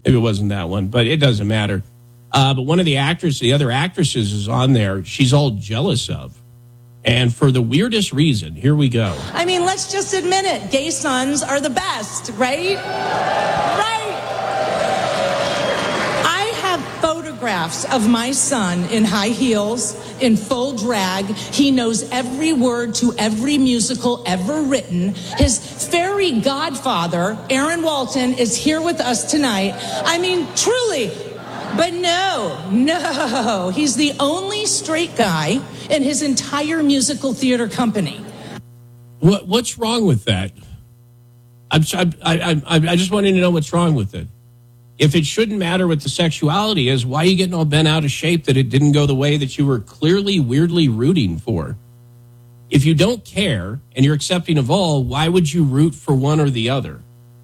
Maybe it wasn't that one, but it doesn't matter. But one of the other actresses is on there. She's all jealous of. And for the weirdest reason, here we go. I mean, let's just admit it. Gay sons are the best, right? Right. I have photographs of my son in high heels, in full drag. He knows every word to every musical ever written. His fairy godfather, Aaron Walton, is here with us tonight. I mean, truly. But no, he's the only straight guy in his entire musical theater company. What's wrong with that? I just wanted to know what's wrong with it. If it shouldn't matter what the sexuality is, why are you getting all bent out of shape that it didn't go the way that you were clearly, weirdly rooting for? If you don't care and you're accepting of all, why would you root for one or the other?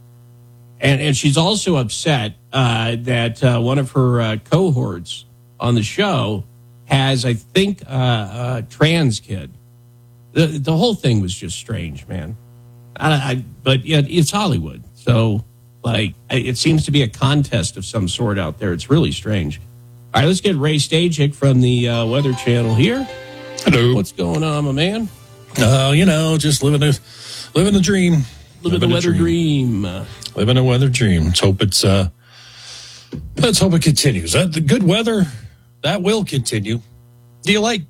And she's also upset that one of her cohorts on the show has, I think, a trans kid. The whole thing was just strange, man. But yeah, it's Hollywood. So, it seems to be a contest of some sort out there. It's really strange. All right, let's get Ray Stajic from the Weather Channel here. Hello. What's going on, my man? Just living the dream. Living the weather dream. Living a weather dream. Let's hope it continues. The good weather, that will continue. Do you like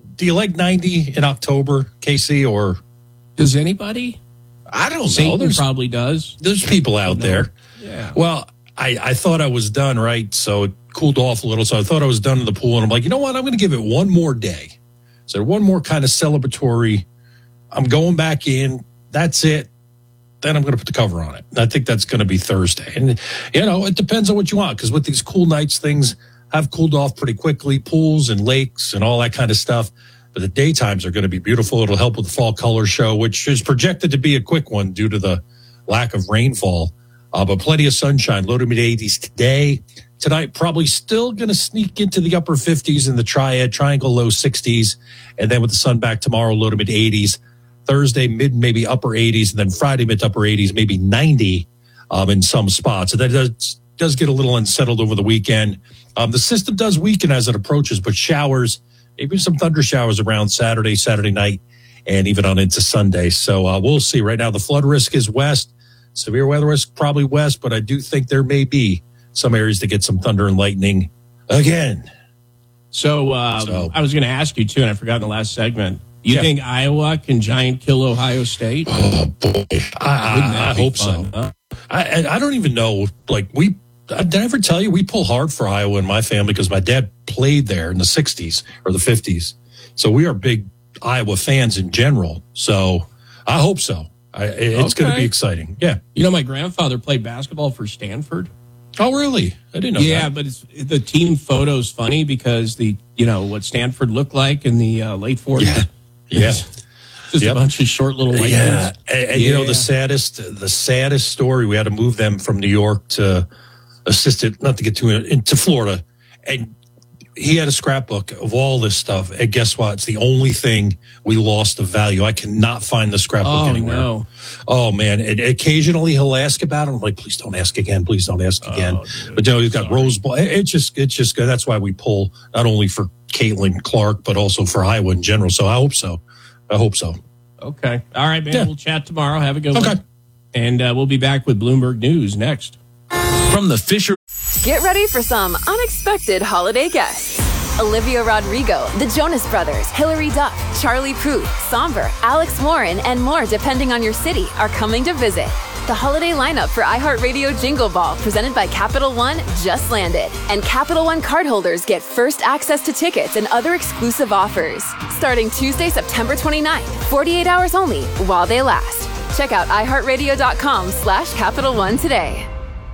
90 in October, Casey, or does anybody? I don't know. Satan probably does. There's people out there. Yeah. Well, I thought I was done, right? So it cooled off a little. So I thought I was done in the pool, and I'm like, you know what? I'm going to give it one more day. So one more kind of celebratory. I'm going back in. That's it. Then I'm going to put the cover on it. I think that's going to be Thursday. And, it depends on what you want, because with these cool nights, things have cooled off pretty quickly, pools and lakes and all that kind of stuff. But the daytimes are going to be beautiful. It'll help with the fall color show, which is projected to be a quick one due to the lack of rainfall. But plenty of sunshine, low to mid 80s today. Tonight, probably still going to sneak into the upper 50s in the triangle, low 60s. And then with the sun back tomorrow, low to mid 80s. Thursday, mid, maybe upper 80s, and then Friday, mid to upper 80s, maybe 90 in some spots. So that does get a little unsettled over the weekend. The system does weaken as it approaches, but showers, maybe some thunder showers around Saturday night, and even on into Sunday. So we'll see. Right now, the flood risk is west. Severe weather risk probably west, but I do think there may be some areas that get some thunder and lightning again. So I was going to ask you, too, and I forgot in the last segment. You think Iowa can giant kill Ohio State? Oh, boy. I hope so. Huh? I don't even know. Did I ever tell you we pull hard for Iowa in my family because my dad played there in the 60s or the 50s. So we are big Iowa fans in general. So I hope so. It's going to be exciting. Yeah. My grandfather played basketball for Stanford. Oh, really? I didn't know that. Yeah, but the team photo's funny because what Stanford looked like in the late 40s. Yeah. Just a bunch of short little white guys. And the saddest story, we had to move them from New York to not to get too into Florida. And he had a scrapbook of all this stuff. And guess what? It's the only thing we lost of value. I cannot find the scrapbook anywhere. No. Oh, man. And occasionally he'll ask about it. I'm like, please don't ask again. Please don't ask again. But he's got Rose Bowl. It's just good. That's why we pull not only for Caitlin Clark, but also for Iowa in general. So I hope so. Okay. All right, man. Yeah. We'll chat tomorrow. Have a good one. And we'll be back with Bloomberg News next. From the Fisher. Get ready for some unexpected holiday guests. Olivia Rodrigo, the Jonas Brothers, Hilary Duff, Charlie Puth, Somber, Alex Warren, and more depending on your city are coming to visit. The holiday lineup for iHeartRadio Jingle Ball, presented by Capital One, just landed. And Capital One cardholders get first access to tickets and other exclusive offers. Starting Tuesday, September 29th, 48 hours only, while they last. Check out iHeartRadio.com/Capital One today.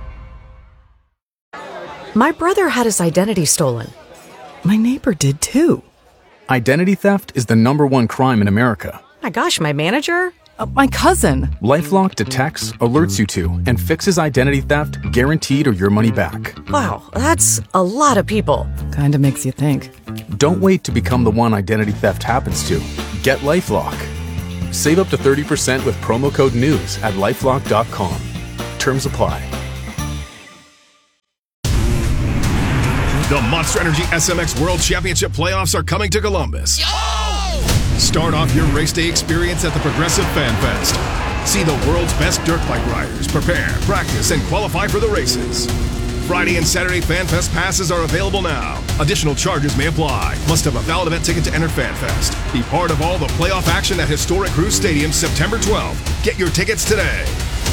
My brother had his identity stolen. My neighbor did too. Identity theft is the #1 crime in America. My gosh, my manager? My cousin. LifeLock detects, alerts you to, and fixes identity theft guaranteed or your money back. Wow, that's a lot of people. Kinda makes you think. Don't wait to become the one identity theft happens to. Get LifeLock. Save up to 30% with promo code NEWS at LifeLock.com. Terms apply. The Monster Energy SMX World Championship playoffs are coming to Columbus. Start off your race day experience at the Progressive Fan Fest. See the world's best dirt bike riders prepare, practice, and qualify for the races. Friday and Saturday Fan Fest passes are available now. Additional charges may apply. Must have a valid event ticket to enter Fan Fest. Be part of all the playoff action at Historic Cruise Stadium September 12th. Get your tickets today.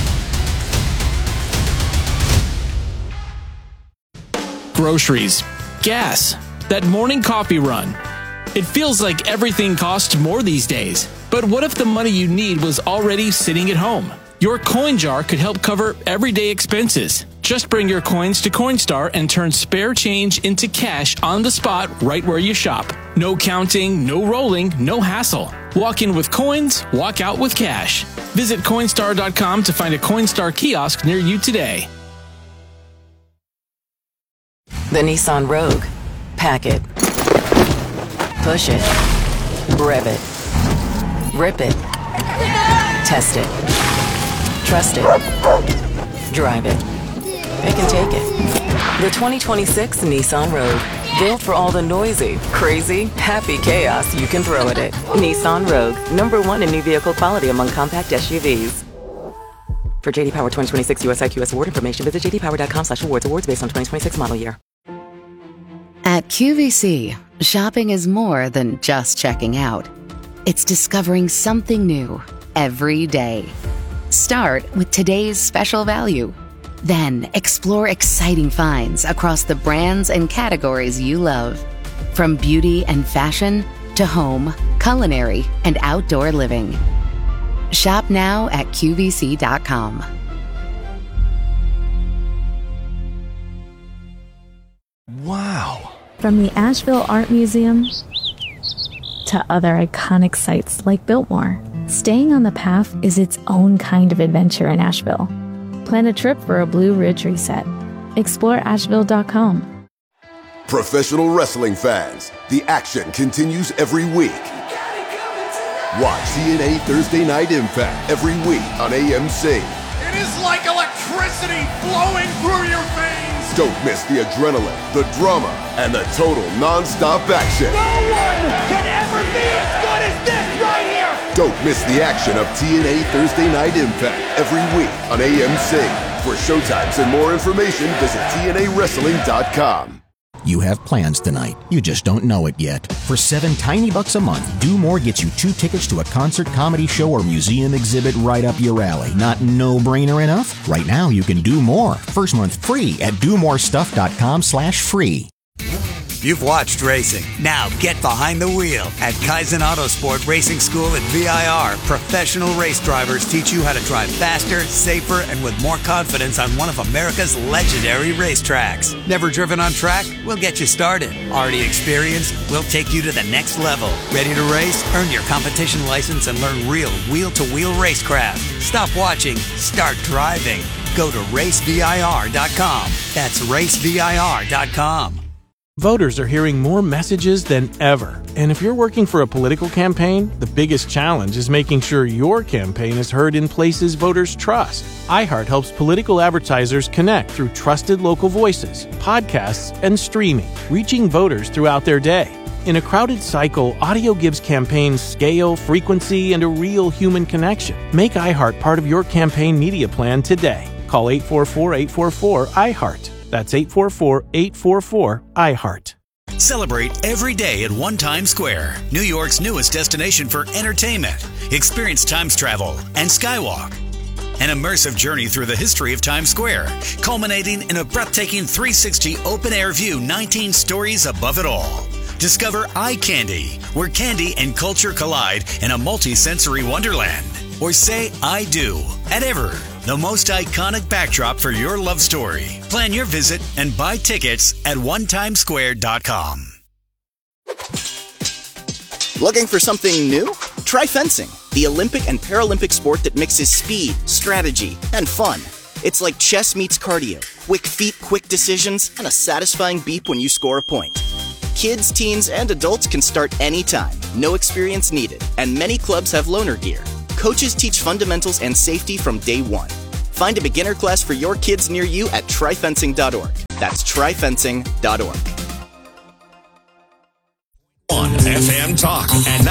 Groceries, gas, that morning coffee run. It feels like everything costs more these days. But what if the money you need was already sitting at home? Your coin jar could help cover everyday expenses. Just bring your coins to Coinstar and turn spare change into cash on the spot right where you shop. No counting, no rolling, no hassle. Walk in with coins, walk out with cash. Visit Coinstar.com to find a Coinstar kiosk near you today. The Nissan Rogue. Pack it. Push it. Rev it. Rip it. Test it. Trust it. Drive it. Pick and take it. The 2026 Nissan Rogue. Built for all the noisy, crazy, happy chaos you can throw at it. Nissan Rogue. #1 in new vehicle quality among compact SUVs. For JD Power 2026 US IQS award information, visit jdpower.com/awards. Awards based on 2026 model year. At QVC, shopping is more than just checking out. It's discovering something new every day. Start with today's special value. Then explore exciting finds across the brands and categories you love. From beauty and fashion to home, culinary, and outdoor living. Shop now at QVC.com. Wow. From the Asheville Art Museum to other iconic sites like Biltmore, staying on the path is its own kind of adventure in Asheville. Plan a trip for a Blue Ridge reset. Explore Asheville.com. Professional wrestling fans, the action continues every week. Watch TNA Thursday Night Impact every week on AMC. It is like electricity flowing through your veins. Don't miss the adrenaline, the drama, and the total non-stop action. No one can ever be as good as this right here. Don't miss the action of TNA Thursday Night Impact every week on AMC. For showtimes and more information, visit TNAWrestling.com. You have plans tonight. You just don't know it yet. For $7 tiny bucks a month, Do More gets you 2 tickets to a concert, comedy show, or museum exhibit right up your alley. Not no-brainer enough? Right now, you can do more. First month free at domorestuff.com/free. You've watched racing. Now get behind the wheel. At Kaizen Autosport Racing School at VIR, professional race drivers teach you how to drive faster, safer, and with more confidence on one of America's legendary racetracks. Never driven on track? We'll get you started. Already experienced? We'll take you to the next level. Ready to race? Earn your competition license and learn real wheel-to-wheel racecraft. Stop watching. Start driving. Go to racevir.com. That's racevir.com. Voters are hearing more messages than ever. And if you're working for a political campaign, the biggest challenge is making sure your campaign is heard in places voters trust. iHeart helps political advertisers connect through trusted local voices, podcasts, and streaming, reaching voters throughout their day. In a crowded cycle, audio gives campaigns scale, frequency, and a real human connection. Make iHeart part of your campaign media plan today. Call 844-844-iHeart. That's 844-844-iHeart. Celebrate every day at One Times Square, New York's newest destination for entertainment. Experience Times Travel and Skywalk. An immersive journey through the history of Times Square, culminating in a breathtaking 360 open-air view 19 stories above it all. Discover Eye Candy, where candy and culture collide in a multi-sensory wonderland. Or say I do at Ever, the most iconic backdrop for your love story. Plan your visit and buy tickets at onetimesquare.com. Looking for something new? Try fencing, the Olympic and Paralympic sport that mixes speed, strategy, and fun. It's like chess meets cardio, quick feet, quick decisions, and a satisfying beep when you score a point. Kids, teens, and adults can start anytime, no experience needed, and many clubs have loaner gear. Coaches teach fundamentals and safety from day one. Find a beginner class for your kids near you at tryfencing.org. That's tryfencing.org. On FM Talk and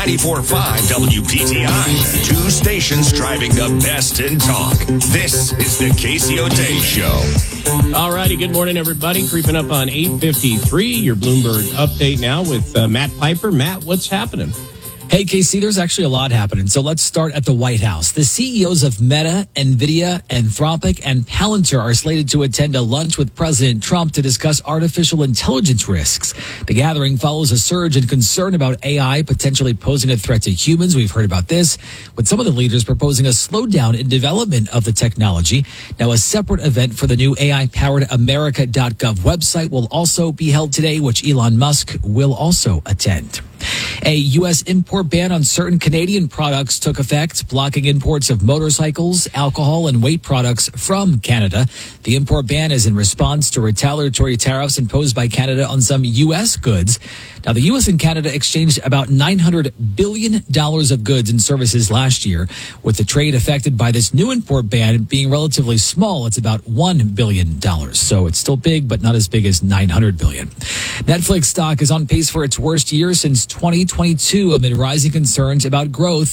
94.5 WPTI. 2 stations driving the best in talk. This is the Casey O'Day Show. All righty. Good morning, everybody. Creeping up on 8:53. Your Bloomberg update now with Matt Piper. Matt, what's happening? Hey, KC, there's actually a lot happening. So let's start at the White House. The CEOs of Meta, NVIDIA, Anthropic, and Palantir are slated to attend a lunch with President Trump to discuss artificial intelligence risks. The gathering follows a surge in concern about AI potentially posing a threat to humans. We've heard about this, with some of the leaders proposing a slowdown in development of the technology. Now, a separate event for the new AI-powered America.gov website will also be held today, which Elon Musk will also attend. A U.S. import ban on certain Canadian products took effect, blocking imports of motorcycles, alcohol, and weight products from Canada. The import ban is in response to retaliatory tariffs imposed by Canada on some U.S. goods. Now, the U.S. and Canada exchanged about $900 billion of goods and services last year, with the trade affected by this new import ban being relatively small. It's about $1 billion. So it's still big, but not as big as $900 billion. Netflix stock is on pace for its worst year since 2022 amid rising concerns about growth.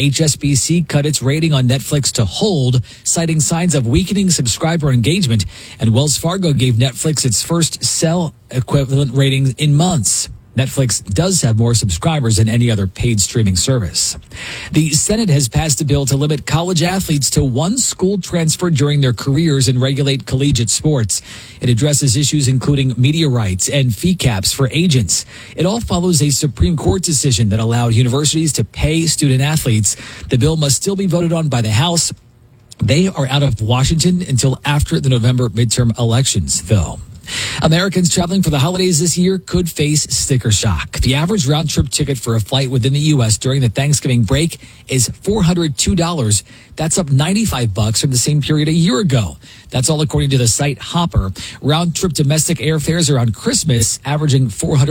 HSBC cut its rating on Netflix to hold, citing signs of weakening subscriber engagement, and Wells Fargo gave Netflix its first sell equivalent rating in months. Netflix does have more subscribers than any other paid streaming service. The Senate has passed a bill to limit college athletes to one school transfer during their careers and regulate collegiate sports. It addresses issues including media rights and fee caps for agents. It all follows a Supreme Court decision that allowed universities to pay student athletes. The bill must still be voted on by the House. They are out of Washington until after the November midterm elections, though. Americans traveling for the holidays this year could face sticker shock. The average round-trip ticket for a flight within the U.S. during the Thanksgiving break is $402. That's up $95 from the same period a year ago. That's all according to the site Hopper. Round-trip domestic airfares around Christmas averaging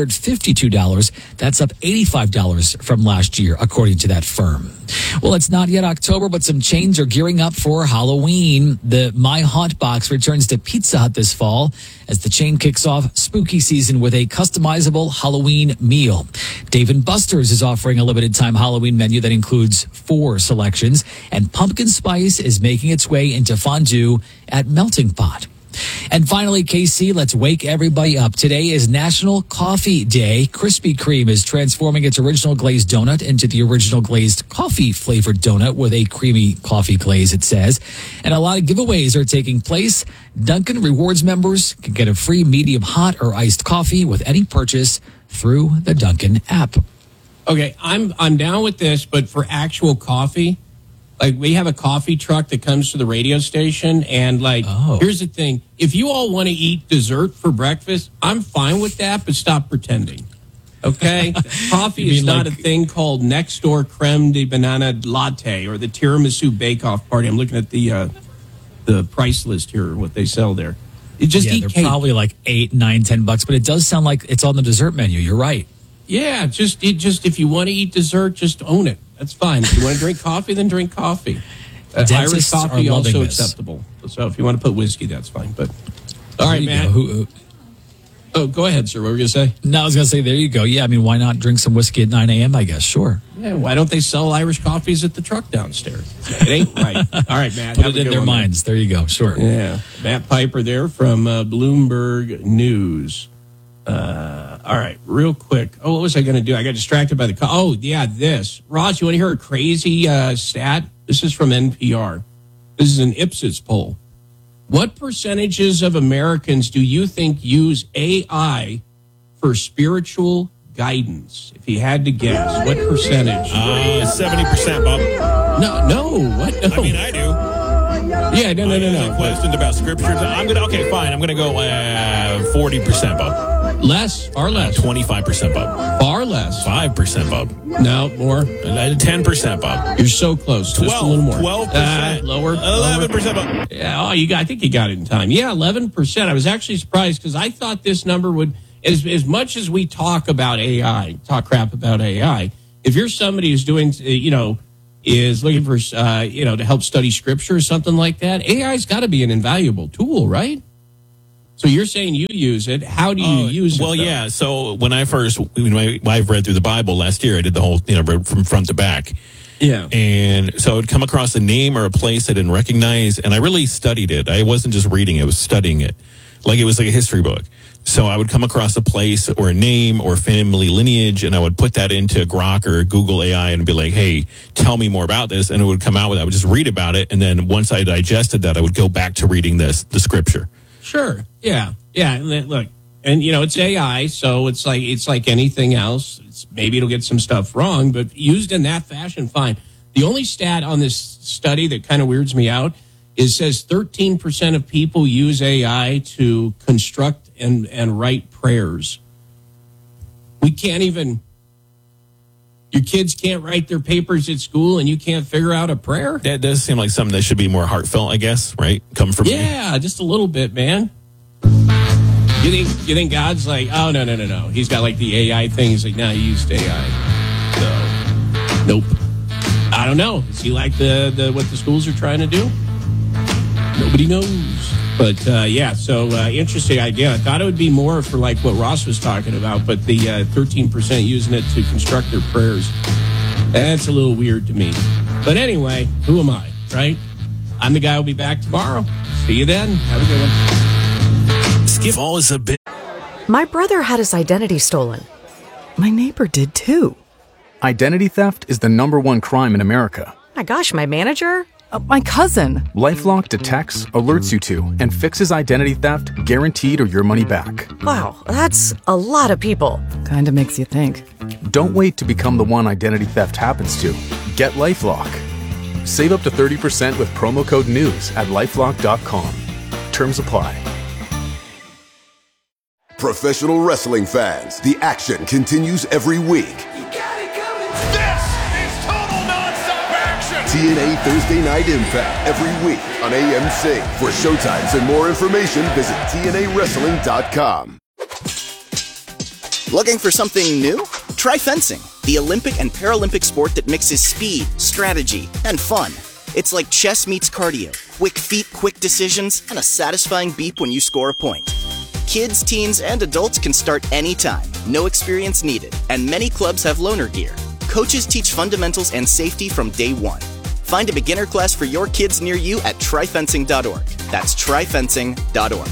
$452. That's up $85 from last year, according to that firm. Well, it's not yet October, but some chains are gearing up for Halloween. The My Haunt Box returns to Pizza Hut this fall as the chain kicks off spooky season with a customizable Halloween meal. Dave & Buster's is offering a limited-time Halloween menu that includes 4 selections, and pumpkin spice is making its way into fondue at Melting Pot. And finally, KC, let's wake everybody up. Today is National Coffee Day. Krispy Kreme is transforming its original glazed donut into the original glazed coffee-flavored donut with a creamy coffee glaze, it says. And a lot of giveaways are taking place. Dunkin' Rewards members can get a free medium hot or iced coffee with any purchase through the Dunkin' app. Okay, I'm down with this, but for actual coffee, like we have a coffee truck that comes to the radio station, and here's the thing. If you all want to eat dessert for breakfast, I'm fine with that, but stop pretending. Okay? Coffee is not a thing called next door creme de banana latte or the tiramisu bake-off party. I'm looking at the price list here, what they sell there. You just eat they're cake. Probably like $8, $9, $10, but it does sound like it's on the dessert menu. You're right. Yeah, just if you want to eat dessert, just own it. That's fine. If you want to drink coffee, then drink coffee. Irish coffee also acceptable. So if you want to put whiskey, that's fine. But all right, Matt. Oh, go ahead, sir. What were you going to say? No, I was going to say, there you go. Yeah, I mean, why not drink some whiskey at 9 a.m., I guess? Sure. Yeah, why don't they sell Irish coffees at the truck downstairs? It ain't right. All right, Matt. Put it in their minds. There you go. Sure. Yeah. Matt Piper there from Bloomberg News. All right, real quick. Oh, what was I going to do? I got distracted by the call. Oh, yeah, this. Ross, you want to hear a crazy stat? This is from NPR. This is an Ipsos poll. What percentages of Americans do you think use AI for spiritual guidance? If you had to guess, what percentage? 70%, Bob. No. What? No. I mean, I do. Yeah, no. Questions about scriptures. I'm going to go 40%, Bob. Less? Far less. 25%, Bob. Far less. 5%, Bob. No, more. 10%, Bob. You're so close. 12. Just a little more. 12%. Lower. 11%, Bob. Yeah, I think you got it in time. Yeah, 11%. I was actually surprised because I thought this number would, as much as we talk about AI, talk crap about AI, if you're somebody who's doing, is looking for, to help study scripture or something like that, AI's got to be an invaluable tool, right? So you're saying you use it. How do you use it? Well, yeah. So when my wife read through the Bible last year, I did the whole, read from front to back. Yeah. And so I would come across a name or a place I didn't recognize, and I really studied it. I wasn't just reading it, I was studying it. Like it was like a history book. So I would come across a place or a name or family lineage, and I would put that into Grok or Google AI and be like, hey, tell me more about this. And it would come out with that. I would just read about it. And then once I digested that, I would go back to reading the scripture. Sure. Yeah. Yeah. And then, look, and it's AI, so it's like anything else. Maybe it'll get some stuff wrong, but used in that fashion, fine. The only stat on this study that kind of weirds me out is says 13% of people use AI to construct and write prayers. We can't even. Your kids can't write their papers at school, and you can't figure out a prayer? That does seem like something that should be more heartfelt, I guess, right? Come from you. Just a little bit, man. You think God's like, oh, no. He's got like the AI thing. He's like, no, he used AI. So, nope. I don't know. Is he like the what the schools are trying to do? Nobody knows. But, so interesting idea. I thought it would be more for like what Ross was talking about, but the 13% using it to construct their prayers, that's a little weird to me. But anyway, who am I, right? I'm the guy who'll be back tomorrow. See you then. Have a good one. Skip all is a bit. My brother had his identity stolen. My neighbor did too. Identity theft is the #1 crime in America. My gosh, my manager? My cousin. LifeLock detects, alerts you to, and fixes identity theft guaranteed or your money back. Wow, that's a lot of people. Kinda makes you think. Don't wait to become the one identity theft happens to. Get LifeLock. Save up to 30% with promo code NEWS at LifeLock.com. Terms apply. Professional wrestling fans, the action continues every week. TNA Thursday Night Impact every week on AMC. For showtimes and more information, visit TNAWrestling.com. Looking for something new? Try fencing, the Olympic and Paralympic sport that mixes speed, strategy, and fun. It's like chess meets cardio, quick feet, quick decisions, and a satisfying beep when you score a point. Kids, teens, and adults can start anytime. No experience needed, and many clubs have loaner gear. Coaches teach fundamentals and safety from day one. Find a beginner class for your kids near you at tryfencing.org. That's tryfencing.org.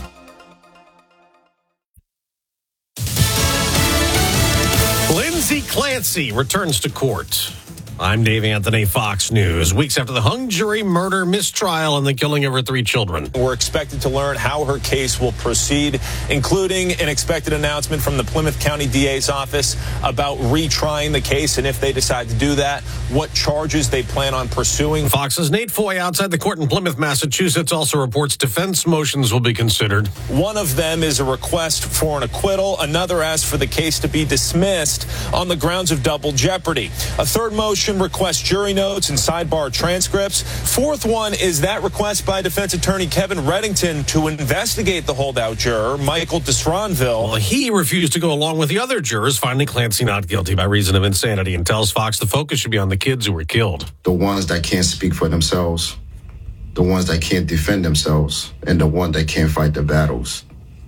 Lindsay Clancy returns to court. I'm Dave Anthony, Fox News. Weeks after the hung jury murder mistrial and the killing of her 3 children. We're expected to learn how her case will proceed, including an expected announcement from the Plymouth County DA's office about retrying the case, and if they decide to do that, what charges they plan on pursuing. Fox's Nate Foy outside the court in Plymouth, Massachusetts, also reports defense motions will be considered. One of them is a request for an acquittal. Another asks for the case to be dismissed on the grounds of double jeopardy. A third motion requests jury notes and sidebar transcripts. Fourth one is that request by defense attorney Kevin Reddington to investigate the holdout juror, Michael Destronville. Well, he refused to go along with the other jurors, finding Clancy not guilty by reason of insanity, and tells Fox the focus should be on the kids who were killed. The ones that can't speak for themselves, the ones that can't defend themselves, and the ones that can't fight the battles.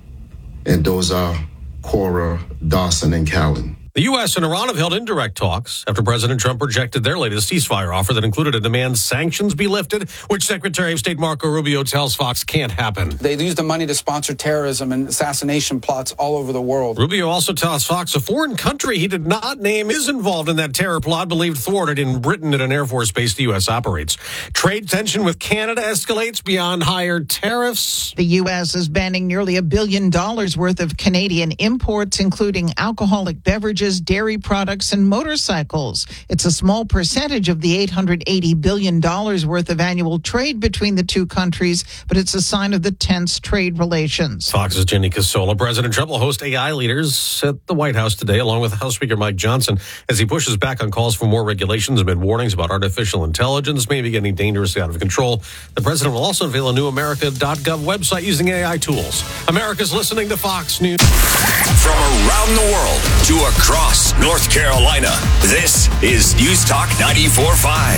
And those are Cora, Dawson, and Callan. The U.S. and Iran have held indirect talks after President Trump rejected their latest ceasefire offer that included a demand sanctions be lifted, which Secretary of State Marco Rubio tells Fox can't happen. They use the money to sponsor terrorism and assassination plots all over the world. Rubio also tells Fox a foreign country he did not name is involved in that terror plot believed thwarted in Britain at an Air Force base the U.S. operates. Trade tension with Canada escalates beyond higher tariffs. The U.S. is banning nearly $1 billion worth of Canadian imports, including alcoholic beverages, dairy products, and motorcycles. It's a small percentage of the $880 billion worth of annual trade between the two countries, but it's a sign of the tense trade relations. Fox's Jenny Casola. President Trump will host AI leaders at the White House today, along with House Speaker Mike Johnson, as he pushes back on calls for more regulations amid warnings about artificial intelligence maybe getting dangerously out of control. The president will also unveil a new America.gov website using AI tools. America's listening to Fox News. From around the world to across across North Carolina. This is News Talk 94.5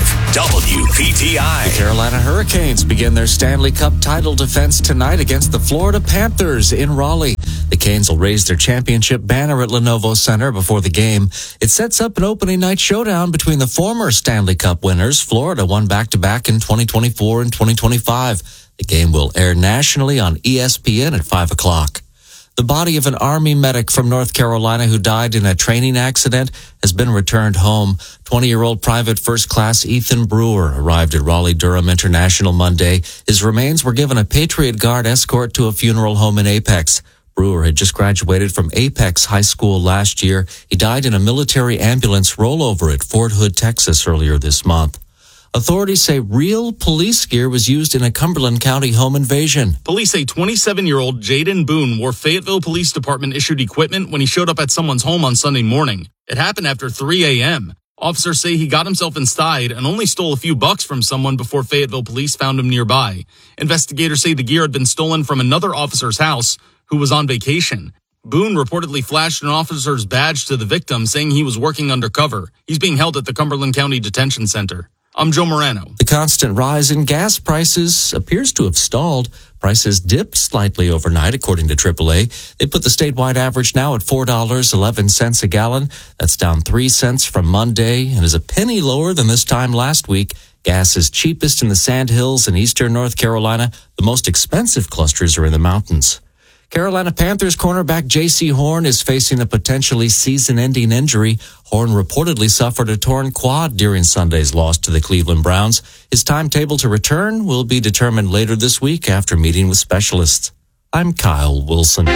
WPTI. The Carolina Hurricanes begin their Stanley Cup title defense tonight against the Florida Panthers in Raleigh. The Canes will raise their championship banner at Lenovo Center before the game. It sets up an opening night showdown between the former Stanley Cup winners. Florida won back-to-back in 2024 and 2025. The game will air nationally on ESPN at 5 o'clock. The body of an Army medic from North Carolina who died in a training accident has been returned home. 20-year-old Private First Class Ethan Brewer arrived at Raleigh-Durham International Monday. His remains were given a Patriot Guard escort to a funeral home in Apex. Brewer had just graduated from Apex High School last year. He died in a military ambulance rollover at Fort Hood, Texas earlier this month. Authorities say real police gear was used in a Cumberland County home invasion. Police say 27-year-old Jaden Boone wore Fayetteville Police Department issued equipment when he showed up at someone's home on Sunday morning. It happened after 3 a.m. Officers say he got himself inside and only stole a few bucks from someone before Fayetteville police found him nearby. Investigators say the gear had been stolen from another officer's house who was on vacation. Boone reportedly flashed an officer's badge to the victim, saying he was working undercover. He's being held at the Cumberland County Detention Center. I'm Joe Morano. The constant rise in gas prices appears to have stalled. Prices dipped slightly overnight, according to AAA. They put the statewide average now at $4.11 a gallon. That's down 3 cents from Monday and is a penny lower than this time last week. Gas is cheapest in the Sandhills in eastern North Carolina. The most expensive clusters are in the mountains. Carolina Panthers cornerback J.C. Horn is facing a potentially season-ending injury. Horn reportedly suffered a torn quad during Sunday's loss to the Cleveland Browns. His timetable to return will be determined later this week after meeting with specialists. I'm Kyle Wilson.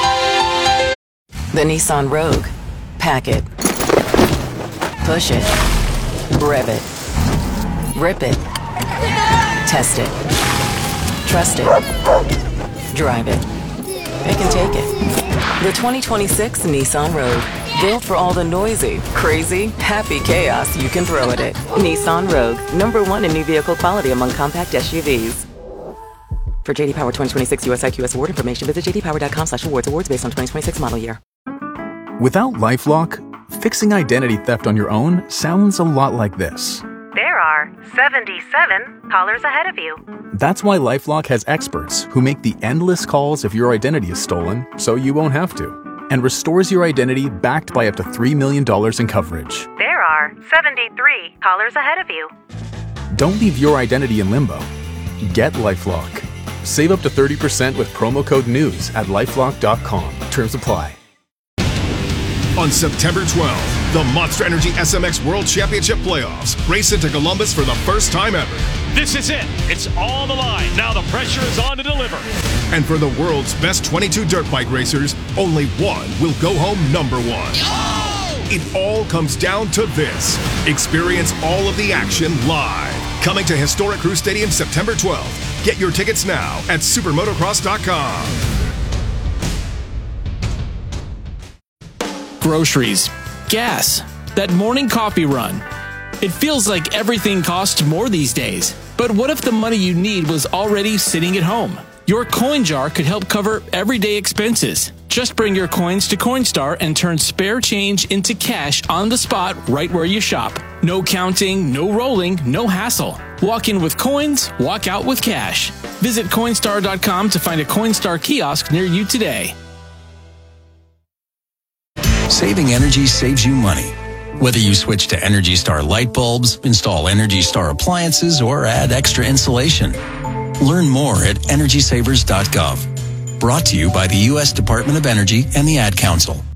The Nissan Rogue. Pack it. Push it. Rev it. Rip it. Test it. Trust it. Drive it. It can take it. The 2026 Nissan Rogue. Built for all the noisy, crazy, happy chaos you can throw at it. Nissan Rogue. #1 in new vehicle quality among compact SUVs. For JD Power 2026 US IQS award information, visit jdpower.com/awards. Awards based on 2026 model year. Without LifeLock, fixing identity theft on your own sounds a lot like this. There are 77 callers ahead of you. That's why LifeLock has experts who make the endless calls if your identity is stolen, so you won't have to, and restores your identity backed by up to $3 million in coverage. There are 73 callers ahead of you. Don't leave your identity in limbo. Get LifeLock. Save up to 30% with promo code NEWS at LifeLock.com. Terms apply. On September 12th, the Monster Energy SMX World Championship Playoffs race into Columbus for the first time ever. This is it. It's on the line. Now the pressure is on to deliver. And for the world's best 22 dirt bike racers, only one will go home #1. It all comes down to this. Experience all of the action live. Coming to historic Crew Stadium September 12th. Get your tickets now at supermotocross.com. Groceries, gas, that morning coffee run. It feels like everything costs more these days. But what if the money you need was already sitting at home? Your coin jar could help cover everyday expenses. Just bring your coins to Coinstar and turn spare change into cash on the spot right where you shop. No counting, no rolling, no hassle. Walk in with coins, walk out with cash. Visit Coinstar.com to find a Coinstar kiosk near you today. Saving energy saves you money. Whether you switch to Energy Star light bulbs, install Energy Star appliances, or add extra insulation. Learn more at EnergySavers.gov. Brought to you by the U.S. Department of Energy and the Ad Council.